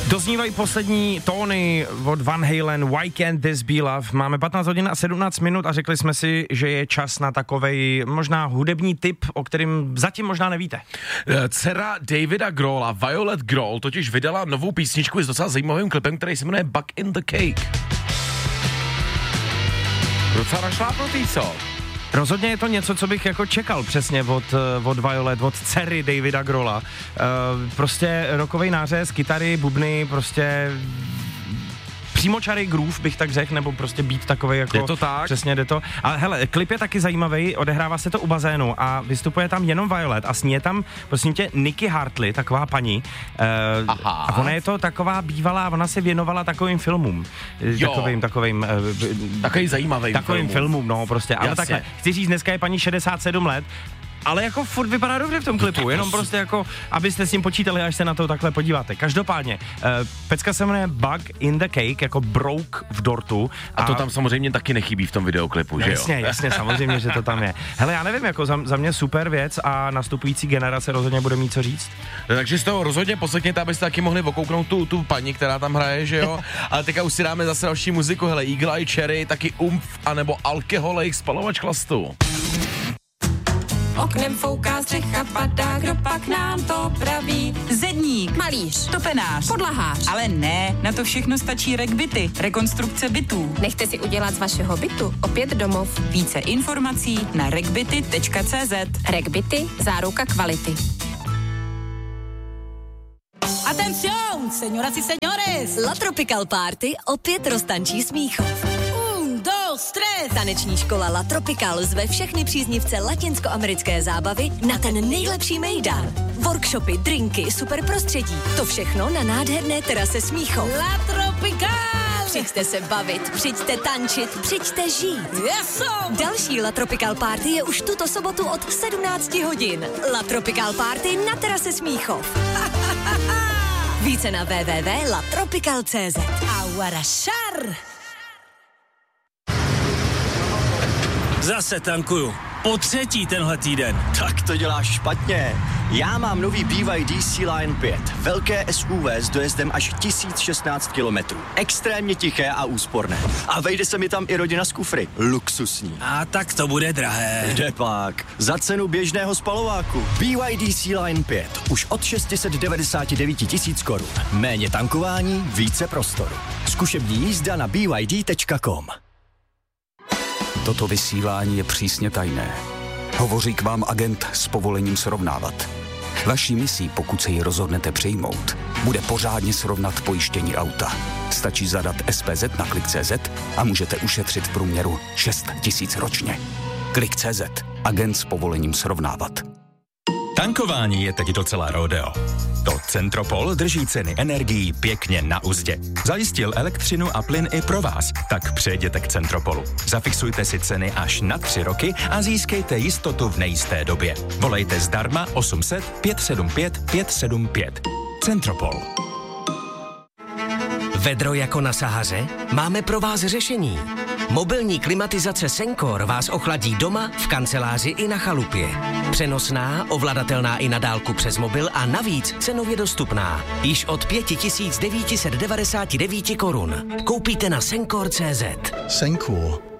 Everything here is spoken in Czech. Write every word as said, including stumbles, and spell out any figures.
Doznívají poslední tóny od Van Halen, Why Can't This Be Love. Máme patnáct hodin a sedmnáct minut a řekli jsme si, že je čas na takovej možná hudební tip, o kterým zatím možná nevíte. Dcera Davida Grohla, Violet Grohl, totiž vydala novou písničku s docela zajímavým klipem, který se jmenuje Bug in the Cake. Docela našlápnutý, co? Rozhodně je to něco, co bych jako čekal přesně od, od Violet, od dcery Davida Grohla. Uh, prostě rockovej nářez, kytary, bubny, prostě přímočarý groove, bych tak řekl, nebo prostě beat takovej jako... Je to tak? Přesně, jde to. Ale hele, klip je taky zajímavý, odehrává se to u bazénu a vystupuje tam jenom Violet a s ní je tam, prosím tě, Nikki Hartley, taková paní. Uh, a ona je to taková bývalá, ona se věnovala takovým filmům. Jo. Takovým, takovým... Uh, Takový zajímavý Takovým filmům, filmům no prostě. Ale takhle, chci říct, dneska je paní šedesát sedm let, ale jako furt vypadá dobře v tom klipu, jenom prostě jako, abyste s tím počítali, až se na to takhle podíváte. Každopádně, uh, pecka se jmenuje Bug in the Cake, jako brouk v dortu. A, a to tam samozřejmě taky nechybí v tom videoklipu, že jo? Jasně, jasně, samozřejmě, že to tam je. Hele, já nevím, jako za, za mě super věc a nastupující generace rozhodně bude mít co říct. Takže z toho rozhodně poslechněte, abyste taky mohli okouknout tu, tu paní, která tam hraje, že jo? Ale teďka už si dáme zase další muziku, hele, Eagle Eye Cherry, taky Umf, anebo Alkoholik, spalovač chlastu. Oknem fouká střecha, padá, kdo pak nám to praví? Zedník, Malíř, topenář, podlahář. ale ne, na to všechno stačí RegBity, rekonstrukce bytů. Nechte si udělat z vašeho bytu opět domov. Více informací na regbity tečka cé zet. RegBity, záruka kvality. Atención, señoras y señores. La Tropical Party opět roztančí Smíchov. Un, dos, tres. Taneční škola La Tropical zve všechny příznivce latinskoamerické zábavy na ten nejlepší mejdan. Workshopy, drinky, super prostředí. To všechno na nádherné terase Smíchov. La Tropical. Přijďte se bavit, přijďte tančit, přijďte žít. Yeso. Další La Tropical Party je už tuto sobotu od sedmnáct hodin. La Tropical Party na terase Smíchov. Více na w w w tečka la tropical tečka cé zet. Aguarašar. Zase tankuju. Po třetí tenhle týden. Tak to děláš špatně. Já mám nový B Y D C-Line pět. Velké S U V s dojezdem až tisíc šestnáct kilometrů. Extrémně tiché a úsporné. A vejde se mi tam i rodina z kufry. Luxusní. A tak to bude drahé. Jde pak. Za cenu běžného spalováku. B Y D C-Line pět. Už od šest set devadesát devět tisíc korun. Méně tankování, více prostoru. Zkušební jízda na b y d tečka com. Toto vysílání je přísně tajné. Hovoří k vám agent s povolením srovnávat. Vaší misí, pokud se ji rozhodnete přijmout, bude pořádně srovnat pojištění auta. Stačí zadat S P Z na klik tečka cé zet a můžete ušetřit v průměru šest tisíc ročně. klik tečka cé zet. Agent s povolením srovnávat. Tankování je teď docela rodeo. To Centropol drží ceny energií pěkně na uzdě. Zajistil elektřinu a plyn i pro vás, tak přejděte k Centropolu. Zafixujte si ceny až na tři roky a získejte jistotu v nejisté době. Volejte zdarma osm set pět sedm pět pět sedm pět. Centropol. Vedro jako na Sahaře? Máme pro vás řešení. Mobilní klimatizace Sencor vás ochladí doma, v kanceláři i na chalupě. Přenosná, ovladatelná i na dálku přes mobil a navíc cenově dostupná. Již od pět tisíc devět set devadesát devět korun. Koupíte na Sencor tečka cé zet. Sencor.